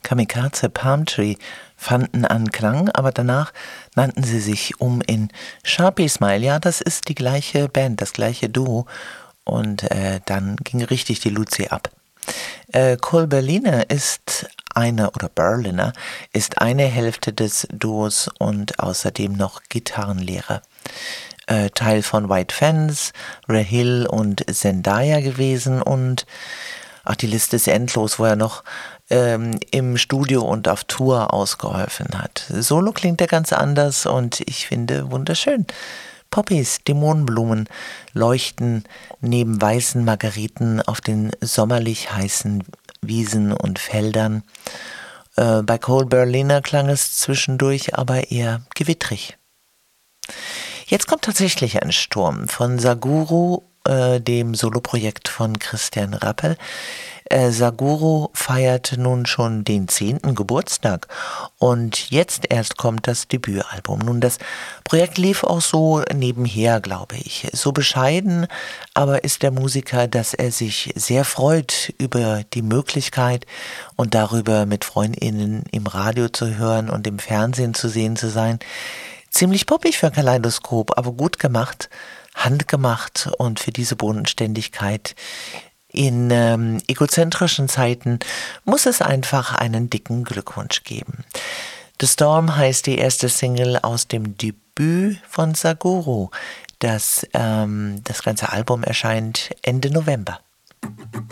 Kamikaze Palm Tree fanden Anklang, aber danach nannten sie sich um in Sharpie Smile. Ja, das ist die gleiche Band, das gleiche Duo. Und dann ging richtig die Luzi ab. Cole Berliner ist Berliner ist eine Hälfte des Duos und außerdem noch Gitarrenlehrer. Teil von White Fence, Rahil und Zendaya gewesen und die Liste ist endlos, wo er noch im Studio und auf Tour ausgeholfen hat. Solo klingt er ganz anders und ich finde wunderschön. Poppies, Dämonenblumen leuchten neben weißen Margeriten auf den sommerlich heißen Wiesen und Feldern. Bei Cole Berliner klang es zwischendurch aber eher gewittrig. Jetzt kommt tatsächlich ein Sturm von Saguro, dem Soloprojekt von Christian Rappel. Saguro feiert nun schon den 10. Geburtstag und jetzt erst kommt das Debütalbum. Nun, das Projekt lief auch so nebenher, glaube ich. So bescheiden aber ist der Musiker, dass er sich sehr freut über die Möglichkeit und darüber mit FreundInnen im Radio zu hören und im Fernsehen zu sehen zu sein. Ziemlich poppig für Kaleidoskop, aber gut gemacht, handgemacht und für diese Bodenständigkeit in egozentrischen Zeiten muss es einfach einen dicken Glückwunsch geben. The Storm heißt die erste Single aus dem Debüt von Saguro. Das ganze Album erscheint Ende November.